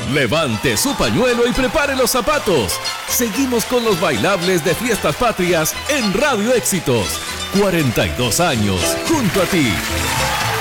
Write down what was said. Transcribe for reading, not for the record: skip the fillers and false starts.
Levante su pañuelo y prepare los zapatos. Seguimos con los bailables de Fiestas Patrias en Radio Éxitos. 42 años junto a ti.